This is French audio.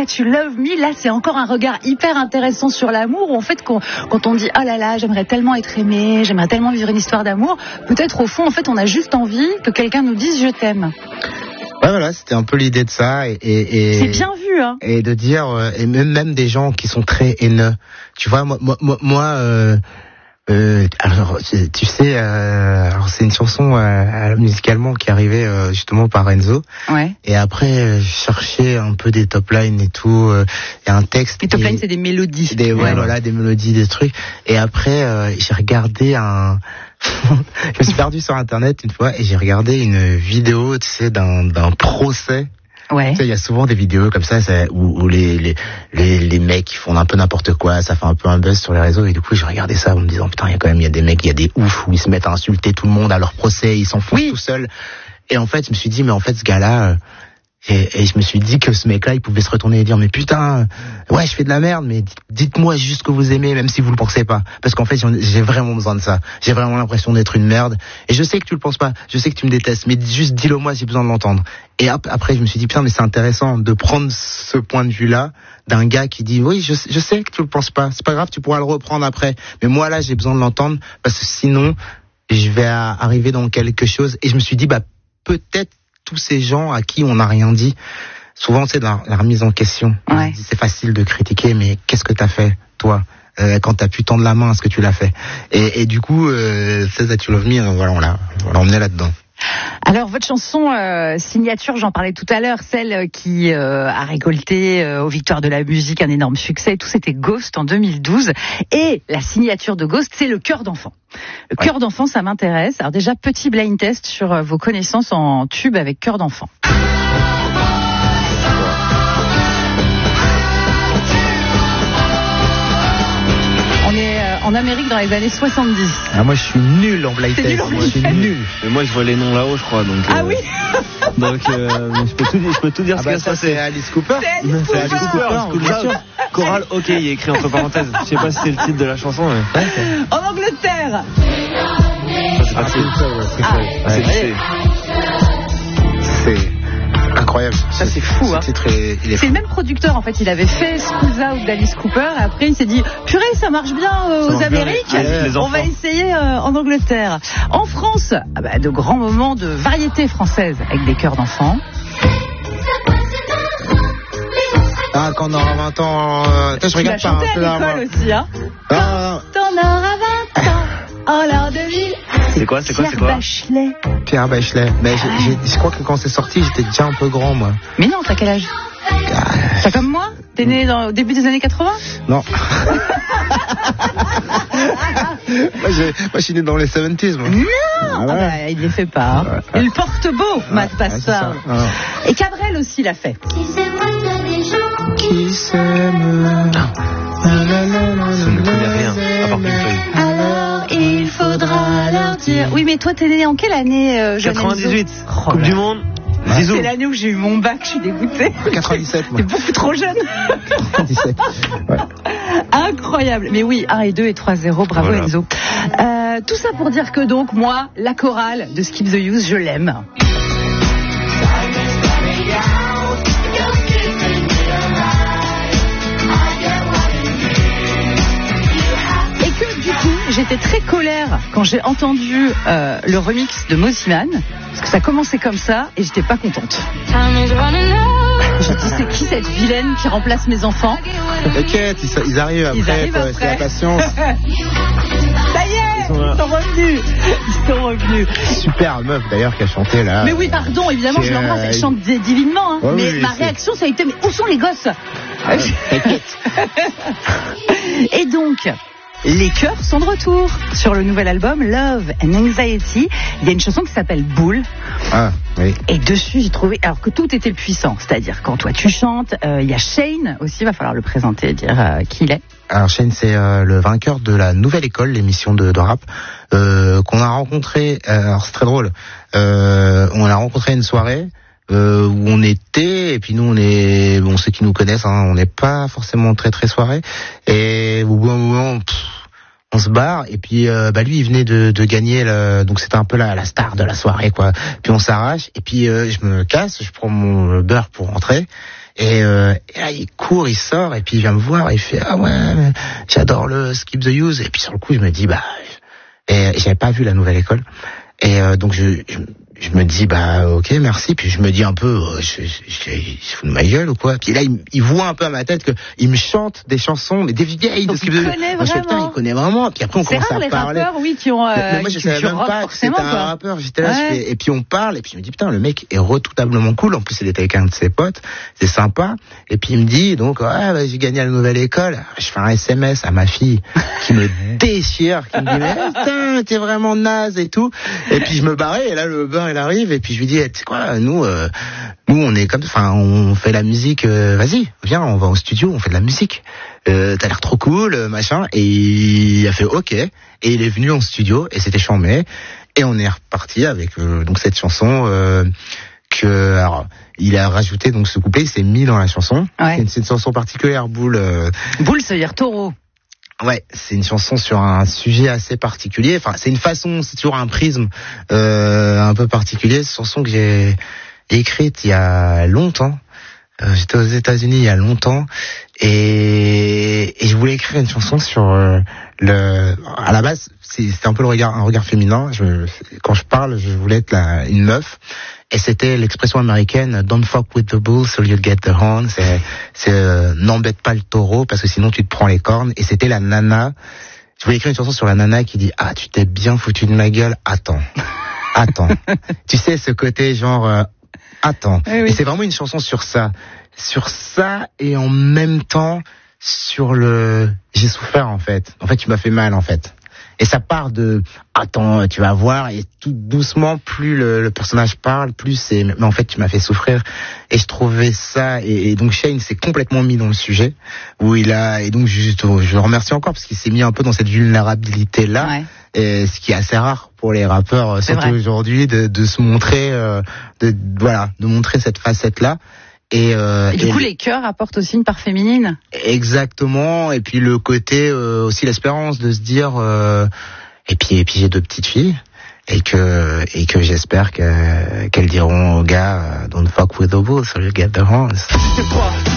That You Love Me. Là, c'est encore un regard hyper intéressant sur l'amour. Où en fait, quand on dit oh là là, j'aimerais tellement être aimé, j'aimerais tellement vivre une histoire d'amour, peut-être au fond, en fait, on a juste envie que quelqu'un nous dise je t'aime. Ouais, voilà, c'était un peu l'idée de ça. Et c'est bien vu, hein. Et de dire, et même des gens qui sont très haineux. Tu vois, moi alors tu sais, alors c'est une chanson musicalement qui arrivait justement par Enzo. Ouais. Et après je cherchais un peu des top lines et tout, et un texte. Les top lines, c'est des mélodies. Voilà, des mélodies, des trucs. Et après j'ai regardé je me suis perdu sur internet une fois et j'ai regardé une vidéo, tu sais, d'un procès. Ouais. Tu sais, il y a souvent des vidéos comme ça où les mecs ils font un peu n'importe quoi, ça fait un peu un buzz sur les réseaux, et du coup j'ai regardé ça en me disant putain, il y a des mecs, il y a des oufs où ils se mettent à insulter tout le monde à leur procès, ils s'enfoncent tout seuls. Et en fait je me suis dit mais en fait ce gars-là et je me suis dit que ce mec-là il pouvait se retourner et dire mais putain, ouais je fais de la merde, mais dites-moi juste que vous aimez même si vous le pensez pas, parce qu'en fait j'ai vraiment besoin de ça, j'ai vraiment l'impression d'être une merde, et je sais que tu le penses pas, je sais que tu me détestes, mais juste dis-le moi, j'ai besoin de l'entendre. Et après je me suis dit putain, mais c'est intéressant de prendre ce point de vue-là d'un gars qui dit oui je sais que tu le penses pas, c'est pas grave, tu pourras le reprendre après, mais moi là j'ai besoin de l'entendre parce que sinon je vais arriver dans quelque chose. Et je me suis dit peut-être tous ces gens à qui on n'a rien dit, souvent c'est dans la remise en question. Ouais. C'est facile de critiquer, mais qu'est-ce que t'as fait toi quand t'as pu tendre la main, est-ce que tu l'as fait? Et du coup Say That You Love Me, voilà, on l'a emmené là-dedans. Alors votre chanson signature, j'en parlais tout à l'heure, celle qui a récolté aux Victoires de la musique un énorme succès, tout, c'était Ghost en 2012, et la signature de Ghost, c'est le cœur d'enfant. Le cœur d'enfant, ça m'intéresse. Alors déjà, petit blind test sur vos connaissances en tube avec cœur d'enfant. En Amérique dans les années 70. Ah, moi je suis nul en blind test. Moi je suis nul. Mais moi je vois les noms là-haut, je crois. Donc, ah oui. Donc je peux tout dire. Ce ça c'est Alice Cooper. C'est Alice Cooper. Choral, ok, il est écrit entre parenthèses. Je sais pas si c'est le titre de la chanson. Mais... En Angleterre. C'est incroyable. Ça c'est fou, hein. C'est le même producteur en fait, il avait fait Schools Out d'Alice Cooper, et après il s'est dit purée, ça marche bien aux Amériques, on va essayer en Angleterre. En France, de grands moments de variété française avec des chœurs d'enfants. Ah, quand on aura 20 ans, je regarde pas un peu à l'école aussi, hein. Quand on aura 20 ans, en l'an 2000. C'est quoi Pierre Bachelet. Mais je crois que quand c'est sorti, j'étais déjà un peu grand, moi. Mais non, t'as quel âge? T'as comme moi? T'es né au début des années 80? Non. moi, je suis né dans les 70s, moi. Non, il les fait pas. Hein. Il porte beau, Matt Passard. Et Cabrel aussi l'a fait. Si c'est moi, il y a des gens qui s'aiment. Je ne connais rien, à part Pink Floyd. Alors il faudra leur dire. Oui, mais toi t'es né en quelle année, 98, Coupe du Monde. C'est l'année où j'ai eu mon bac, je suis dégoûtée. 97, moi. T'es beaucoup trop jeune. 97. Ouais. Incroyable. Mais oui, 1 et 2 et 3-0, bravo voilà. Enzo. Tout ça pour dire que donc, moi, la chorale de Skip the Use, je l'aime. J'étais très colère quand j'ai entendu le remix de Mosiman, parce que ça commençait comme ça et j'étais pas contente. J'ai dit c'est qui cette vilaine qui remplace mes enfants? T'inquiète, ils arrivent après. C'est la patience. Ça y est, ils sont revenus. Super meuf d'ailleurs qui a chanté là. Mais oui, pardon, évidemment, je l'embrasse, elle chante divinement. Hein. Ouais, mais oui, ma réaction ça a été mais où sont les gosses? T'inquiète. Et donc, les chœurs sont de retour sur le nouvel album Love and Anxiety. Il y a une chanson qui s'appelle Bull. Ah, oui. Et dessus, j'ai trouvé, alors que tout était puissant. C'est-à-dire, quand toi tu chantes, il y a Shane aussi, il va falloir le présenter et dire qui il est. Alors Shane, c'est le vainqueur de la Nouvelle École, l'émission de rap, qu'on a rencontré. Alors c'est très drôle. On l'a rencontré à une soirée. Où on était, et puis nous ceux qui nous connaissent, hein, on n'est pas forcément très très soirée, et au bout d'un moment on se barre et puis lui il venait de gagner donc c'était un peu la star de la soirée quoi. Puis on s'arrache et puis je me casse, je prends mon beurre pour rentrer et là il court, il sort et puis il vient me voir et il fait ah ouais mais j'adore le Skip the Use et puis sur le coup je me dis et j'avais pas vu la nouvelle école et donc je me dis ok merci, puis je me dis un peu je fous de ma gueule ou quoi, puis là il voit un peu à ma tête que il me chante des chansons mais des vieilles de ce qu'il connaît vraiment. Il connaît vraiment, puis après on commence à parler. C'est rare les rappeurs qui ont mais moi je savais même pas que c'était un rappeur, j'étais là et puis on parle et puis je me dis putain le mec est redoutablement cool, en plus il était avec un de ses potes, c'est sympa, et puis il me dit donc j'ai gagné à la nouvelle école, je fais un SMS à ma fille qui me déchire, qui me dit mais putain t'es vraiment naze et tout, et puis je me barrais et là le beurre il arrive et puis je lui dis tu sais quoi, nous on est comme on fait la musique, vas-y viens on va au studio, on fait de la musique, t'as l'air trop cool machin, et il a fait ok et il est venu en studio et c'était chambé et on est reparti avec donc cette chanson alors il a rajouté donc ce couplet, il s'est mis dans la chanson. C'est une chanson particulière. Boule ça veut dire taureau. Ouais, c'est une chanson sur un sujet assez particulier. Enfin, c'est une façon, c'est toujours un prisme un peu particulier. C'est une chanson que j'ai écrite il y a longtemps. J'étais aux États-Unis il y a longtemps et je voulais écrire une chanson sur à la base, c'était un peu un regard féminin. Quand je parle, je voulais être une meuf. Et c'était l'expression américaine "Don't fuck with the bull, so you'll get the horn". C'est n'embête pas le taureau parce que sinon tu te prends les cornes. Et c'était la nana. Je voulais écrire une chanson sur la nana qui dit ah tu t'es bien foutu de ma gueule. Attends. Tu sais ce côté genre attends. Oui. Et c'est vraiment une chanson sur ça et en même temps sur j'ai souffert en fait. En fait tu m'as fait mal en fait. Et ça part de attends, tu vas voir, et tout doucement, plus le personnage parle, plus mais en fait tu m'as fait souffrir. Et je trouvais ça, et donc Shane s'est complètement mis dans le sujet et donc je le remercie encore parce qu'il s'est mis un peu dans cette vulnérabilité là. Et ce qui est assez rare pour les rappeurs, surtout aujourd'hui, de se montrer, de montrer cette facette là. Et du coup, les chœurs apportent aussi une part féminine. Exactement. Et puis le côté aussi l'espérance de se dire. Et puis j'ai 2 petites filles et que j'espère qu'elles diront aux gars "Don't fuck with the bull, so you get the horns".